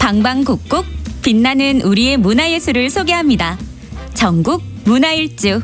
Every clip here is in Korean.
방방곡곡 빛나는 우리의 문화예술을 소개합니다. 전국 문화일주.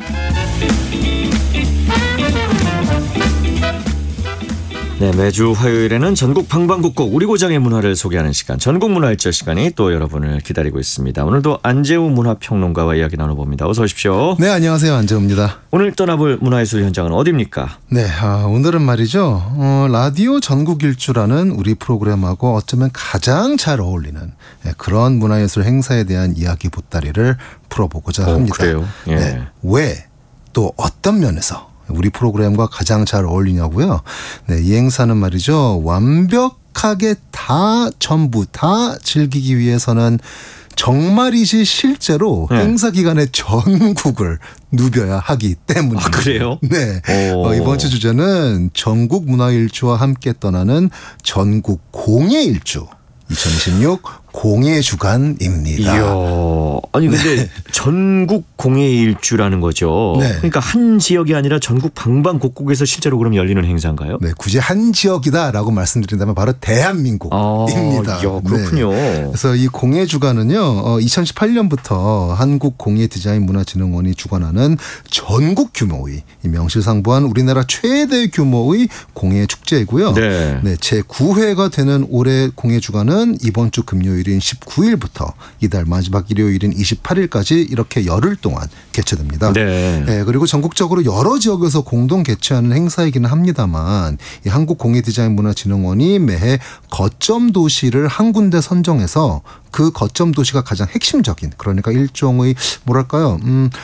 네, 매주 화요일에는 전국 방방곡곡 우리 고장의 문화를 소개하는 시간, 전국 문화일주 시간이 또 여러분을 기다리고 있습니다. 오늘도 안재우 문화평론가와 이야기 나눠봅니다. 어서 오십시오. 네, 안녕하세요. 안재우입니다. 오늘 떠나볼 문화예술 현장은 어디입니까? 네, 오늘은 말이죠. 라디오 전국일주라는 우리 프로그램하고 어쩌면 가장 잘 어울리는 그런 문화예술 행사에 대한 이야기 보따리를 풀어보고자 합니다. 그래요? 예. 네, 왜 또 어떤 면에서 우리 프로그램과 가장 잘 어울리냐고요. 네, 이 행사는 말이죠. 완벽하게 다 전부 다 즐기기 위해서는 정말이지 실제로 행사 기간에 전국을 누벼야 하기 때문입니다. 아, 그래요? 네. 이번 주 주제는 전국 문화일주와 함께 떠나는 전국 공예일주 2026 공예주간입니다. 이야, 아니 근데 전국 공예일주라는 거죠. 네. 그러니까 한 지역이 아니라 전국 방방곡곡에서 실제로 그럼 열리는 행사인가요? 네, 굳이 한 지역이다라고 말씀드린다면 바로 대한민국입니다. 이야, 그렇군요. 네. 그래서 이 공예주간은요, 2018년부터 한국공예디자인문화진흥원이 주관하는 전국 규모의 명실상부한 우리나라 최대 규모의 공예축제이고요. 네. 네, 제9회가 되는 올해 공예주간은 이번 주 금요일인 19일부터 이달 마지막 일요일인 28일까지 이렇게 열흘 동안 개최됩니다. 네. 네, 그리고 전국적으로 여러 지역에서 공동 개최하는 행사이기는 합니다만 이 한국공예디자인문화진흥원이 매해 거점 도시를 한 군데 선정해서 그 거점 도시가 가장 핵심적인, 그러니까 일종의 뭐랄까요,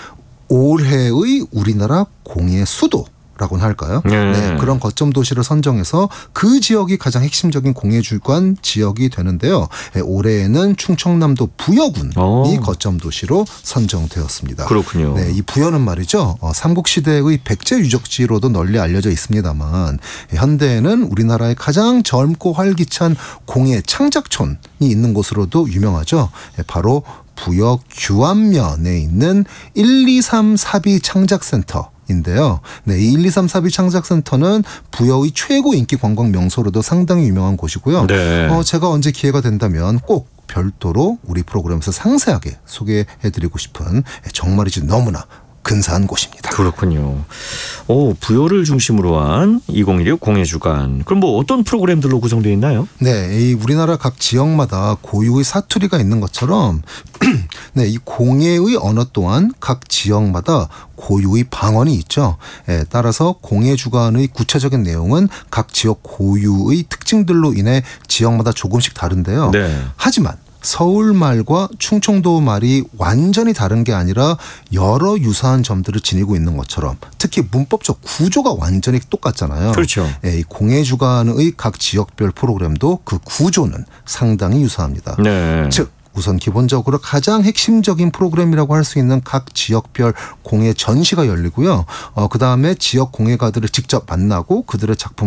올해의 우리나라 공예 수도 라고는 할까요? 네, 그런 거점 도시를 선정해서 그 지역이 가장 핵심적인 공예주간 지역이 되는데요. 올해에는 충청남도 부여군이 거점 도시로 선정되었습니다. 그렇군요. 네, 이 부여는 말이죠. 삼국시대의 백제 유적지로도 널리 알려져 있습니다만 현대에는 우리나라의 가장 젊고 활기찬 공예 창작촌이 있는 곳으로도 유명하죠. 바로 부여 규안면에 있는 123 사비 창작센터. 인데요. 네, 이 123 사비 창작센터는 부여의 최고 인기 관광 명소로도 상당히 유명한 곳이고요. 네. 제가 언제 기회가 된다면 꼭 별도로 우리 프로그램에서 상세하게 소개해드리고 싶은 정말이지 너무나 근사한 곳입니다. 그렇군요. 부여를 중심으로 한 2016 공예주간. 그럼 뭐 어떤 프로그램들로 구성되어 있나요? 네, 이 우리나라 각 지역마다 고유의 사투리가 있는 것처럼 네, 이 공예의 언어 또한 각 지역마다 고유의 방언이 있죠. 따라서 공예주간의 구체적인 내용은 각 지역 고유의 특징들로 인해 지역마다 조금씩 다른데요. 네. 하지만 서울말과 충청도 말이 완전히 다른 게 아니라 여러 유사한 점들을 지니고 있는 것처럼 특히 문법적 구조가 완전히 똑같잖아요. 그렇죠. 이 공예주간의 각 지역별 프로그램도 그 구조는 상당히 유사합니다. 네. 즉 우선 기본적으로 가장 핵심적인 프로그램이라고 할 수 있는 각 지역별 공예 전시가 열리고요. 그다음에 지역 공예가들을 직접 만나고 그들의 작품을